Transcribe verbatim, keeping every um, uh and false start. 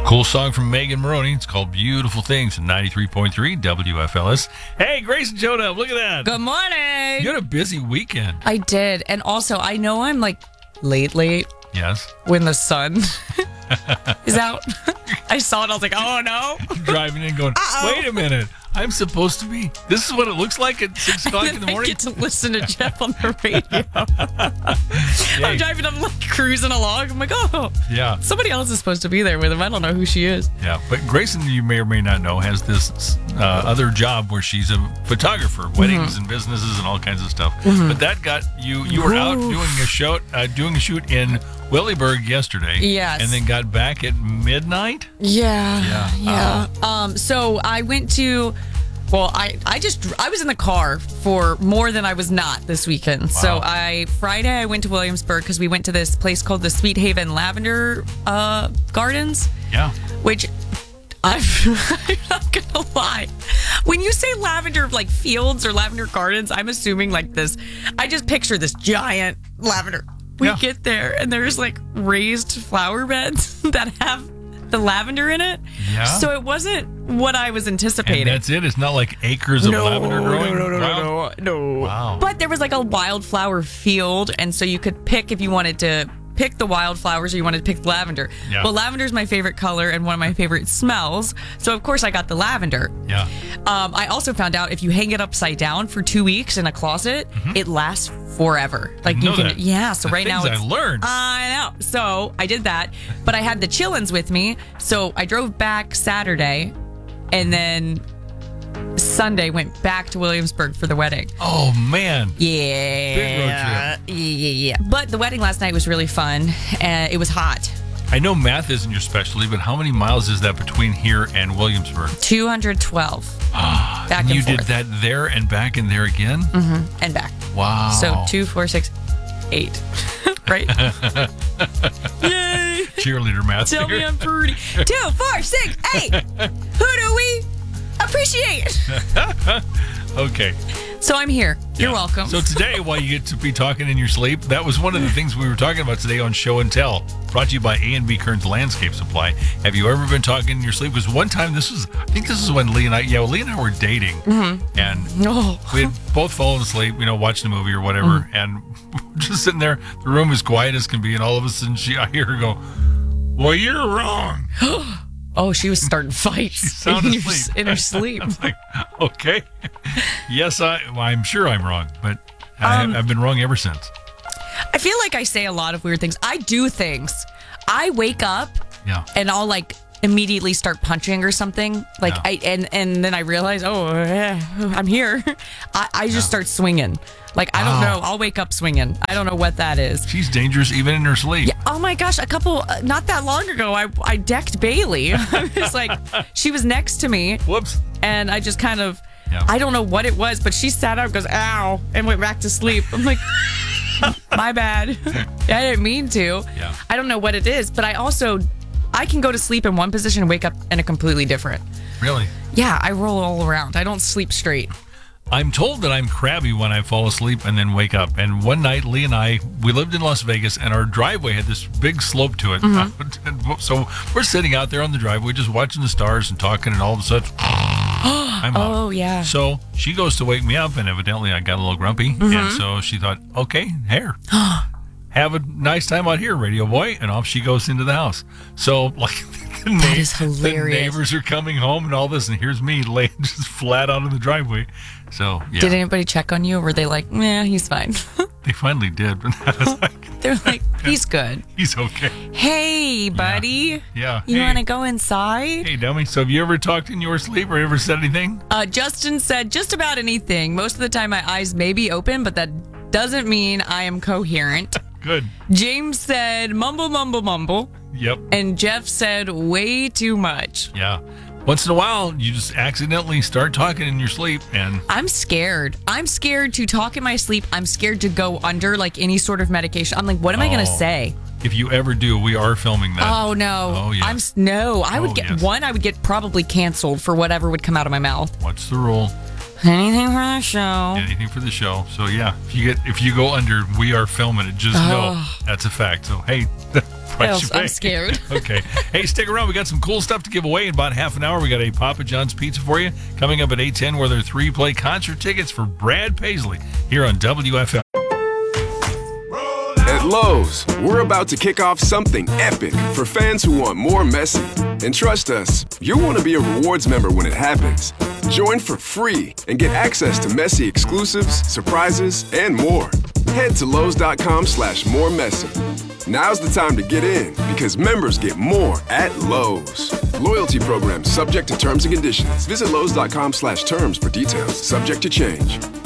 Cool song from Megan Maroney. It's called Beautiful Things, ninety-three point three W F L S. Hey, Grace and Jonah, look at that. Good morning. You had a busy weekend. I did. And also, I know I'm like late, late Yes. when the sun is out. I saw it. I was like, oh, no. Driving in going, Uh-oh. wait a minute. I'm supposed to be. This is what it looks like at six o'clock in the I morning. get to listen to Jeff on the radio. I'm driving. I'm like cruising along. I'm like, oh, Yeah. somebody else is supposed to be there with him. I don't know who she is. Yeah. But Grayson, you may or may not know, has this uh, other job where she's a photographer, weddings Mm-hmm. and businesses and all kinds of stuff. But that got you, you were out Ooh. doing a show, uh, doing a shoot in Williburg yesterday. Yes. And then got back at midnight. Yeah. Yeah. Yeah. Um. So I went to. Well, I, I just I was in the car for more than I was not this weekend. So Wow. I Friday I went to Williamsburg because we went to this place called the Sweet Haven Lavender uh, Gardens, Yeah. which I'm, I'm not gonna lie. When you say lavender like fields or lavender gardens, I'm assuming like this. I just picture this giant lavender. We Yeah. get there and there's like raised flower beds that have the lavender in it. Yeah. So it wasn't what I was And anticipating. that's it. It's not like acres of lavender growing. No, no, Wow. no, no, no. Wow. But there was like a wildflower field, and so you could pick if you wanted to pick the wildflowers or you wanted to pick the lavender. Yeah. Well, lavender is my favorite color and one of my favorite smells. So of course I got the lavender. Yeah. Um, I also found out if you hang it upside down for two weeks in a closet, it lasts forever. Like Didn't you know can, that. yeah. So The right now things it's I learned. I know. So I did that, but I had the chillins with me. So I drove back Saturday, and then Sunday went back to Williamsburg for the wedding. Oh, man. Yeah. Big road trip. Yeah, yeah, yeah. But the wedding last night was really fun. Uh, it was hot. I know math isn't your specialty, but how many miles is that between here and Williamsburg? two hundred twelve. Back and you forth. did that there and back and there again? Mm-hmm. And back. Wow. So two, four, six, eight. Right? Yay. Cheerleader math. Tell here. me I'm pretty. Two, four, six, eight. Who do we appreciate? Okay. So I'm here. You're Yeah. welcome. So today, while you get to be talking in your sleep, that was one of the things we were talking about today on Show and Tell, brought to you by A and B Kearns Landscape Supply. Have you ever been talking in your sleep? Because one time, this was, I think this is when Lee and I, yeah, Lee and I were dating, Mm-hmm. and Oh. we had both fallen asleep, you know, watching a movie or whatever, Mm. and we're just sitting there. The room is quiet as can be, and all of a sudden, she, I hear her go, "Well, you're wrong." Oh, she was starting fights sound in, your- asleep. in her sleep. I was like, okay. Yes, I, well, I'm sure I'm wrong, but I, Um, I've been wrong ever since. I feel like I say a lot of weird things. I do things. I wake up Yeah. and I'll like immediately start punching or something. Like Yeah. I and and then I realize, oh, eh, I'm here. I, I just start swinging. Like I don't Wow. know. I'll wake up swinging. I don't know what that is. She's dangerous even in her sleep. Yeah. Oh my gosh! A couple, uh, not that long ago, I I decked Bailey. I was like, she was next to me, Whoops. and I just kind of, Yeah. I don't know what it was, but she sat up, goes, ow, and went back to sleep. I'm like, my bad. I didn't mean to. Yeah. I don't know what it is, but I also, I can go to sleep in one position and wake up in a completely different. Really? Yeah, I roll all around. I don't sleep straight. I'm told that I'm crabby when I fall asleep and then wake up. And one night, Lee and I, we lived in Las Vegas, and our driveway had this big slope to it. Mm-hmm. So we're sitting out there on the driveway, just watching the stars and talking, and all of a sudden, I'm up. Oh, yeah. So she goes to wake me up, and evidently I got a little grumpy. Mm-hmm. And so she thought, okay, here. Have a nice time out here, radio boy. And off she goes into the house. So, like, the, na- That is hilarious. the neighbors are coming home and all this, and here's me laying just flat out on the driveway. So, yeah, Did anybody check on you, or were they like, yeah, he's fine? they finally did. But I was like, They're like, he's good. he's okay. Hey, buddy. Yeah. You Hey. want to go inside? Hey, dummy. So, have you ever talked in your sleep or ever said anything? Uh, Justin said just about anything. Most of the time, my eyes may be open, but that doesn't mean I am coherent. Good. James said mumble, mumble, mumble. Yep. And Jeff said way too much. Yeah. Once in a while, you just accidentally start talking in your sleep, and I'm scared. I'm scared to talk in my sleep. I'm scared to go under like any sort of medication. I'm like, what am I going to Oh. say? if you ever do, we are filming that. Oh no! Oh, yes. I'm s- no. I would Oh, get yes. one. I would get probably canceled for whatever would come out of my mouth. What's the rule? Anything for the show. Anything for the show. So yeah, if you get if you go under, we are filming it. Just know Oh. that's a fact. So hey, Price you pay. I'm scared. Okay. Hey, stick around. We got some cool stuff to give away in about half an hour. We got a Papa John's pizza for you coming up at eight ten, where there are three play concert tickets for Brad Paisley here on W F M. At Lowe's, we're about to kick off something epic for fans who want more Messi. And trust us, you'll want to be a rewards member when it happens. Join for free and get access to Messi exclusives, surprises, and more. Head to Lowe's.com slash more Messi. Now's the time to get in because members get more at Lowe's. Loyalty program subject to terms and conditions. Visit Lowe's.com slash terms for details. Subject to change.